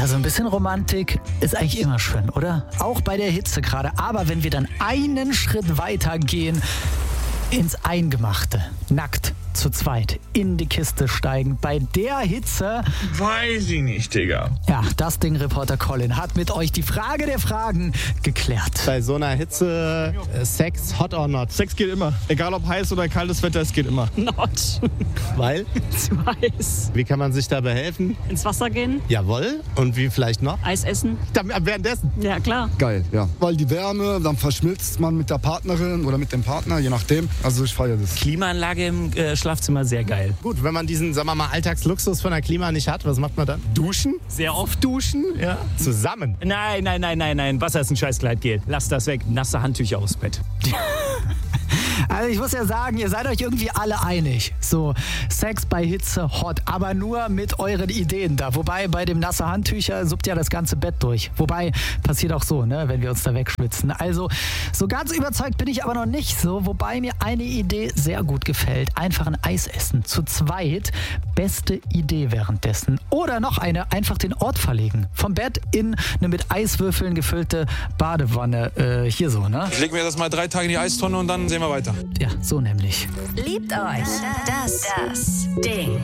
Ja, so ein bisschen Romantik ist eigentlich immer schön, oder? Auch bei der Hitze gerade. Aber wenn wir dann einen Schritt weiter gehen, ins Eingemachte, nackt, zu zweit, in die Kiste steigen, bei der Hitze... Weiß ich nicht, Digga. Ja, das Ding-Reporter Colin hat mit euch die Frage der Fragen geklärt. Bei so einer Hitze, Sex, hot or not? Sex geht immer. Egal ob heiß oder kaltes Wetter, es geht immer. Not. Weil? Zu heiß. Wie kann man sich da behelfen? Ins Wasser gehen, Jawohl. Und wie vielleicht noch? Eis essen. Währenddessen? Ja, klar. Geil, ja. Weil die Wärme, dann verschmilzt man mit der Partnerin oder mit dem Partner, je nachdem. Also ich feiere das. Klimaanlage im Schlafzimmer, sehr geil. Gut, wenn man diesen, sagen wir mal, Alltagsluxus von der Klima nicht hat, was macht man dann? Duschen? Sehr oft duschen. Ja. Zusammen? Nein. Wasser ist ein Scheißgleitgel. Lass das weg. Nasse Handtücher aufs Bett. Also ich muss ja sagen, ihr seid euch irgendwie alle einig. So, Sex bei Hitze hot, aber nur mit euren Ideen da. Wobei bei dem nasse Handtücher suppt ja das ganze Bett durch. Wobei, passiert auch so, ne, wenn wir uns da wegschwitzen. Also, so ganz überzeugt bin ich aber noch nicht so. Wobei mir eine Idee sehr gut gefällt. Einfach ein Eis essen. Zu zweit. Beste Idee währenddessen. Oder noch eine, einfach den Ort verlegen. Vom Bett in eine mit Eiswürfeln gefüllte Badewanne. Hier so, ne? Ich leg mir das mal 3 Tage in die Eistonne und dann sehen wir weiter. Ja, so nämlich. Liebt euch. Das Ding.